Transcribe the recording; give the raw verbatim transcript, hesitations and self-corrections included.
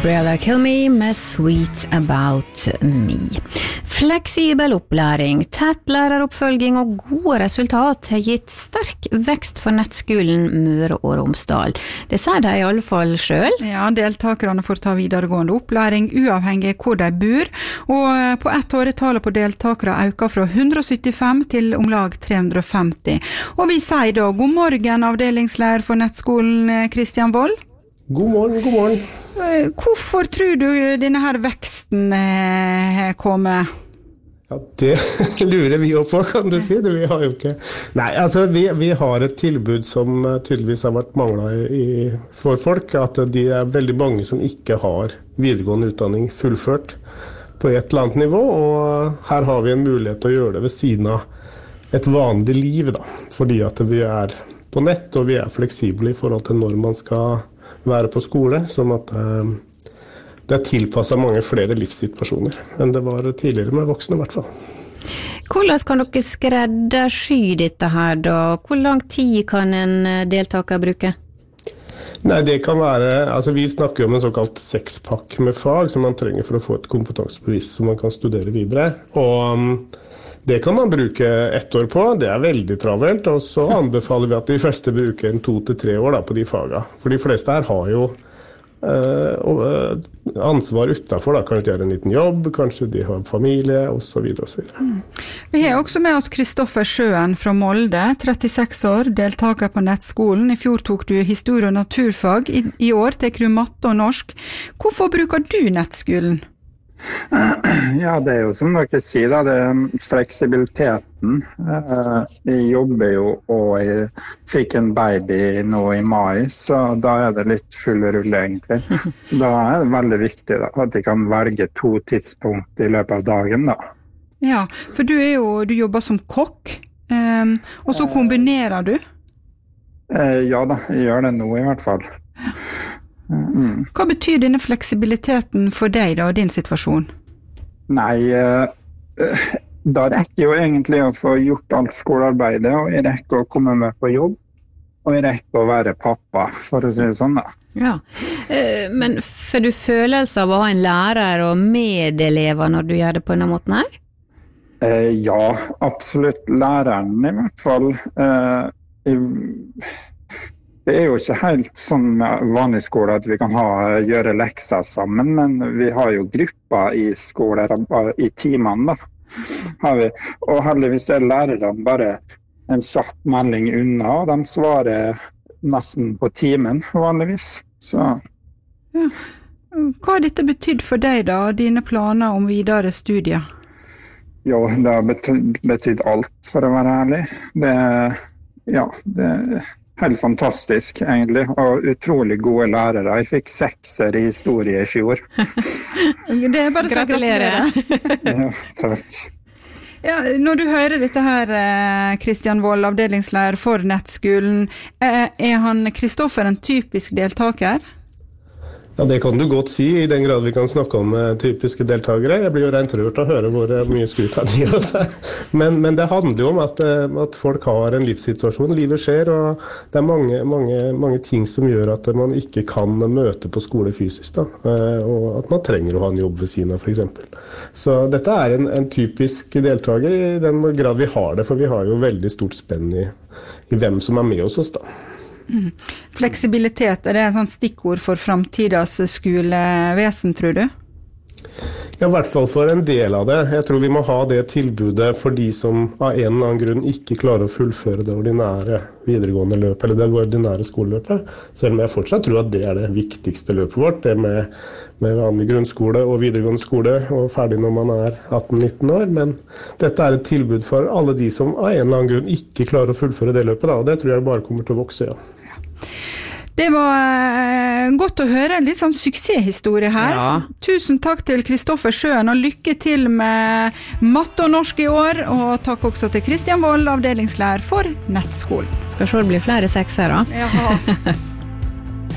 Umbrella Kill Me med Sweet About Me. Fleksibel opplæring, tett læreroppfølging og gode resultat har gitt sterk vekst for nettskolen Møre og Romsdal. Det sier de i alle fall selv. Ja, deltakerne får ta videregående opplæring uavhengig hvor de bor, og på ett år er tallet på deltakere øker fra hundre og syttifem til om lag tre hundre og femti. Og vi sier da god morgen, avdelingslærer for nettskolen Kristian Wold. God morgen, god morgen. Hvorfor tror du denne her veksten har kommet? Ja, det lurer vi jo på, kan du si. Det vi har jo ikke. Nei, altså vi, vi har et tilbud som tydeligvis har vært manglet i, for folk, at det er veldig mange som ikke har videregående utdanning fullført på et eller annet nivå, og her har vi en mulighet til å gjøre det ved siden av et vanlig liv, da, fordi at vi er på nett, og vi er fleksible i forhold til når man skal være på skole, sånn at eh, det er tilpasset mange flere livssituasjoner enn det var tidligere med voksne i hvert fall. Hvordan kan dere skreddersy dette her da? Hvor lang tid kan en deltaker bruke? Nei, det kan være, altså vi snakker om en såkalt sekspakk med fag som man trenger for å få et kompetansebevis som man kan studere videre, og det kan man bruke ett år på, det er veldig travelt, og så anbefaler vi at de fleste bruker en to til tre år da, på de fagene. For de fleste her har jo eh, ansvar utenfor, da. Kanskje de har en liten jobb, kanskje de har familie, og så videre og så videre. Mm. Vi har også med oss Kristoffer Sjøen fra Molde, trettiseks år, deltaker på nettskolen. I fjor tok du historie- og naturfag, I, i år tek du matte og norsk. Hvorfor bruker du nettskolen? Ja, det er jo som dere sier da, det er fleksibiliteten. Jeg jobber jo, og jeg fikk en baby nå i mai, så da er det litt full rulle egentlig. Da er det veldig viktig da, at jeg kan velge to tidspunkt i løpet av dagen da. Ja, for du er jo, du jobber som kokk, um, og så kombinerer du? Ja da, jeg gjør det nå i hvert fall. Mm. Hva betyr denne fleksibiliteten for deg da, og din situasjon? Nei, uh, da rekker jeg jo egentlig å få gjort alt skolearbeidet, og jeg rekker å komme med på jobb, og jeg rekker å være pappa, for å si det sånn da. Ja, uh, men får du følelse av å ha en lærer og medelever når du gjør det på denne måten her? Uh, ja, absolutt læreren i hvert fall. Uh, jeg Det er jo ikke helt sånn med vanlig skole at vi kan ha, gjøre lekser sammen, men vi har jo grupper i skoler, i timene da, har vi. Og heldigvis er lærerne bare en kjapp melding unna, og de svarer nesten på timen vanligvis. Så. Ja. Hva har dette betydd for deg da, dine planer om videre studier? Jo, det har betydd, betydd alt, for å være ærlig. Det, ja, det helt fantastisk egentlig, og utrolig gode lærere. Jeg fikk sekser i historie i fjor. Det er bare å gratulere. Ja, takk. Ja, når du hører dette her, Kristian Wold, avdelingslærer for nettskolen, er han Kristoffer en typisk deltaker? Ja, det kan du godt si, i den grad vi kan snakke om uh, typiske deltakere. Jeg blir jo rent rørt å høre hvor uh, mye skryt han gir oss. Men, men det handler jo om at, uh, at folk har en livssituasjon. Livet skjer, og det er mange, mange, mange ting som gjør at man ikke kan møte på skole fysisk. Da. Uh, og at man trenger å ha en jobb ved siden av, for eksempel. Så dette er en, en typisk deltaker i den grad vi har det, for vi har jo veldig stort spenn i, i hvem som er med hos oss da. Mm. Fleksibilitet, er det et sånt stikkord for fremtidens skolevesen, tror du? Ja, i hvert fall for en del av det. Jeg tror vi må ha det tilbudet for de som av en eller annen grunn ikke klarer å fullføre det ordinære videregående løpet, eller det ordinære skoleløpet. Selv om jeg fortsatt tror at det er det viktigste løpet vårt, det med, med vanlig grunnskole og videregående skole, og ferdig når man er atten nitten år. Men dette er et tilbud for alle de som av en eller annen grunn ikke klarer å fullføre det løpet, da, og det tror jeg bare kommer til å vokse, ja. Det var godt å høre en litt sånn suksesshistorie her. Ja. Tusen takk til Kristoffer Sjøen, og lykke til med matte og norsk i år, og takk også til Kristian Wold, avdelingslærer for nettskolen. Skal se det blir flere sekser da. Ja.